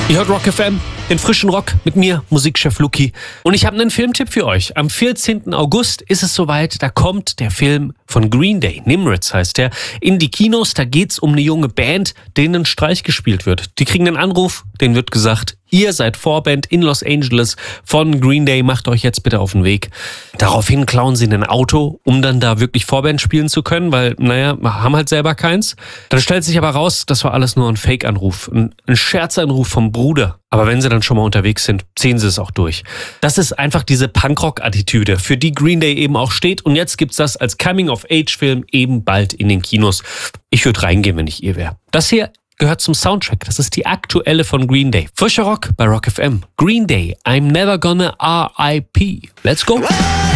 Ihr hört Rock FM, den frischen Rock mit mir, Musikchef Luki. Und ich habe einen Filmtipp für euch. Am 14. August ist es soweit, da kommt der Film von Green Day, Nimrits heißt der, in die Kinos. Da geht's um eine junge Band, denen ein Streich gespielt wird. Die kriegen einen Anruf, denen wird gesagt, ihr seid Vorband in Los Angeles von Green Day, macht euch jetzt bitte auf den Weg. Daraufhin klauen sie ein Auto, um dann da wirklich Vorband spielen zu können, weil, haben halt selber keins. Dann stellt sich aber raus, das war alles nur ein Fake-Anruf, ein Scherzanruf vom Bruder. Aber wenn sie dann schon mal unterwegs sind, ziehen sie es auch durch. Das ist einfach diese Punkrock-Attitüde, für die Green Day eben auch steht. Und jetzt gibt's das als Coming-of-Age-Film eben bald in den Kinos. Ich würde reingehen, wenn ich ihr wäre. Das hier gehört zum Soundtrack. Das ist die aktuelle von Green Day. Frischer Rock bei Rock FM. Green Day, I'm never gonna R.I.P. Let's go.